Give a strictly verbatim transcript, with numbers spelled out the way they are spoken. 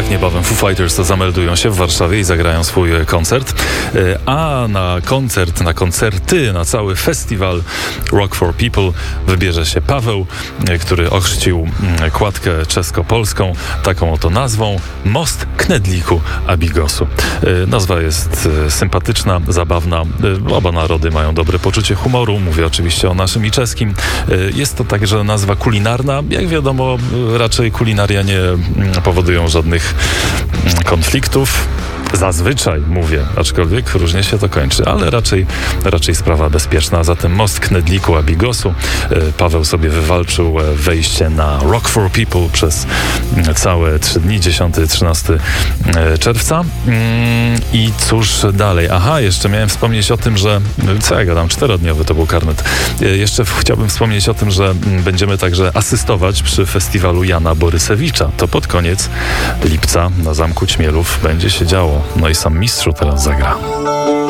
tak niebawem Foo Fighters zameldują się w Warszawie i zagrają swój koncert. A na koncert, na koncerty, na cały festiwal Rock for People wybierze się Paweł, który ochrzcił kładkę czesko-polską taką oto nazwą Most Knedliku a Bigosu. Nazwa jest sympatyczna, zabawna. Oba narody mają dobre poczucie humoru. Mówię oczywiście o naszym i czeskim. Jest to także nazwa kulinarna. Jak wiadomo, raczej kulinaria nie powodują żadnych konfliktów. Zazwyczaj mówię, aczkolwiek różnie się to kończy, ale raczej, raczej sprawa bezpieczna. Zatem Most Knedliku a Bigosu. Paweł sobie wywalczył wejście na Rock for People przez całe trzy dni, dziesiątego trzynastego czerwca. I cóż dalej? Aha, jeszcze miałem wspomnieć o tym, że co ja gadam, czterodniowy to był karnet. Jeszcze chciałbym wspomnieć o tym, że będziemy także asystować przy festiwalu Jana Borysewicza. To pod koniec lipca na Zamku Ćmielów będzie się działo. No i sam mistrzu teraz zagra.